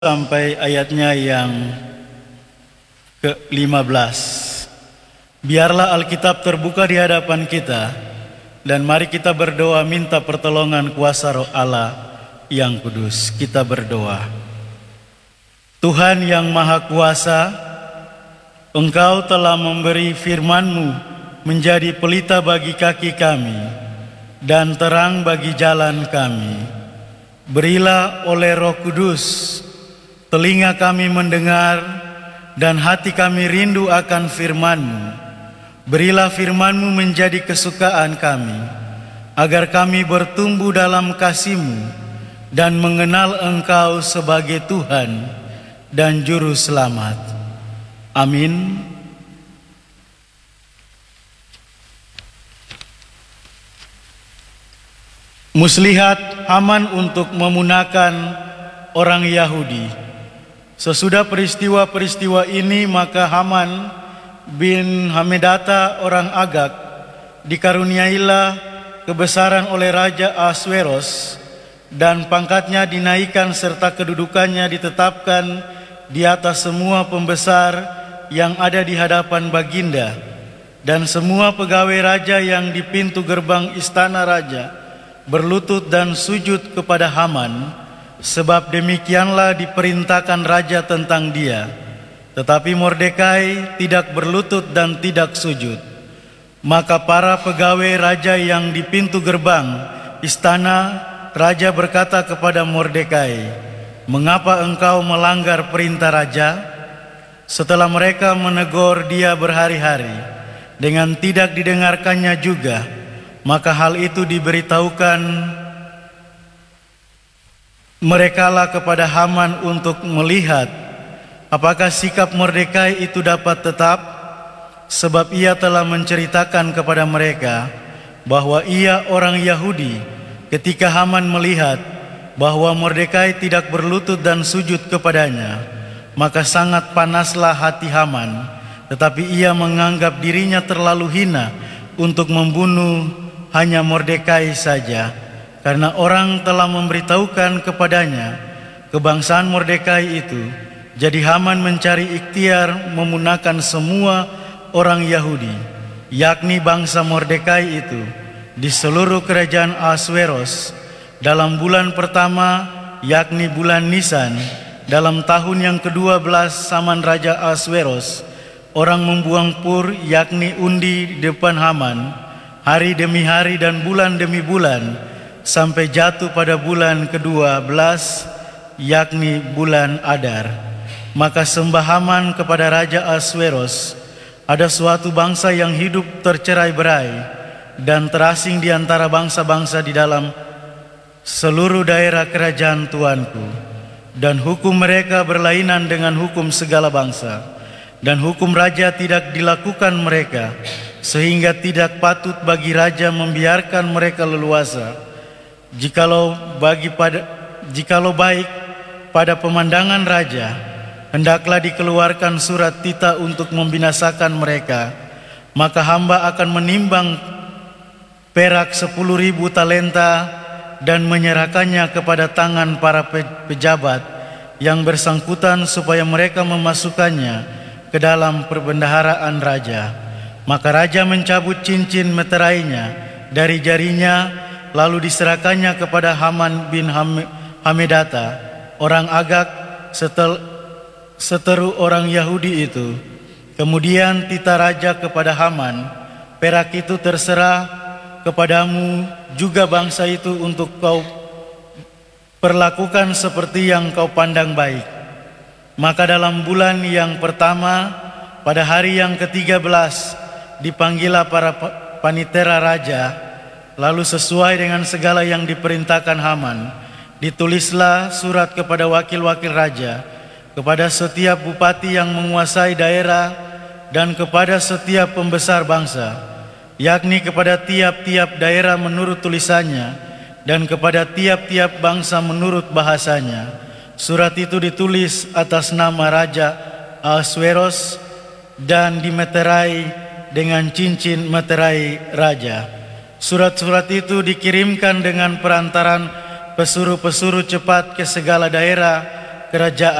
sampai ayatnya yang ke-15. Biarlah Alkitab terbuka di hadapan kita, dan mari kita berdoa minta pertolongan kuasa Roh Allah yang kudus. Kita berdoa. Tuhan yang Maha Kuasa, Engkau telah memberi firman-Mu menjadi pelita bagi kaki kami dan terang bagi jalan kami. Berilah oleh Roh Kudus telinga kami mendengar dan hati kami rindu akan firman-Mu. Berilah firman-Mu menjadi kesukaan kami, agar kami bertumbuh dalam kasih-Mu dan mengenal Engkau sebagai Tuhan dan Juru Selamat. Amin. Muslihat Haman untuk memunahkan orang Yahudi. Sesudah peristiwa-peristiwa ini, maka Haman bin Hamedata orang Agag dikaruniailah kebesaran oleh Raja Ahasweros, dan pangkatnya dinaikkan serta kedudukannya ditetapkan di atas semua pembesar yang ada di hadapan baginda, dan semua pegawai raja yang di pintu gerbang istana raja berlutut dan sujud kepada Haman, sebab demikianlah diperintahkan raja tentang dia. Tetapi Mordekai tidak berlutut dan tidak sujud. Maka para pegawai raja yang di pintu gerbang istana raja berkata kepada Mordekai, "Mengapa engkau melanggar perintah raja?" Setelah mereka menegur dia berhari-hari dengan tidak didengarkannya juga, maka hal itu diberitahukan merekalah kepada Haman untuk melihat apakah sikap Mordekai itu dapat tetap, sebab ia telah menceritakan kepada mereka bahwa ia orang Yahudi. Ketika Haman melihat bahwa Mordekai tidak berlutut dan sujud kepadanya, maka sangat panaslah hati Haman, tetapi ia menganggap dirinya terlalu hina untuk membunuh hanya Mordekai saja, karena orang telah memberitahukan kepadanya kebangsaan Mordekai itu. Jadi Haman mencari ikhtiar memunahkan semua orang Yahudi, yakni bangsa Mordekai itu, di seluruh kerajaan Ahasweros dalam bulan pertama, yakni bulan Nisan, dalam tahun yang ke-12 zaman Raja Ahasweros. Orang membuang pur, yakni undi, di depan Haman, hari demi hari dan bulan demi bulan, sampai jatuh pada bulan ke-12, yakni bulan Adar. Maka sembah Haman kepada Raja Ahasweros, "Ada suatu bangsa yang hidup tercerai-berai dan terasing di antara bangsa-bangsa di dalam seluruh daerah kerajaan Tuanku, dan hukum mereka berlainan dengan hukum segala bangsa, dan hukum raja tidak dilakukan mereka, sehingga tidak patut bagi raja membiarkan mereka leluasa. Jikalau baik pada pemandangan raja, hendaklah dikeluarkan surat titah untuk membinasakan mereka. Maka hamba akan menimbang perak 10.000 talenta dan menyerahkannya kepada tangan para pejabat yang bersangkutan, supaya mereka memasukkannya ke dalam perbendaharaan raja." Maka raja mencabut cincin meterainya dari jarinya, lalu diserahkannya kepada Haman bin Hamedata orang Agag, seteru orang Yahudi itu. Kemudian titah raja kepada Haman, "Perak itu terserah kepadamu juga bangsa itu untuk kau perlakukan seperti yang kau pandang baik." Maka dalam bulan yang pertama, pada hari yang ke-13, dipanggillah para panitera raja, lalu sesuai dengan segala yang diperintahkan Haman, ditulislah surat kepada wakil-wakil raja, kepada setiap bupati yang menguasai daerah, dan kepada setiap pembesar bangsa, yakni kepada tiap-tiap daerah menurut tulisannya, dan kepada tiap-tiap bangsa menurut bahasanya. Surat itu ditulis atas nama Raja Ahasweros dan dimeterai dengan cincin meterai raja. Surat-surat itu dikirimkan dengan perantaran pesuruh-pesuruh cepat ke segala daerah kerajaan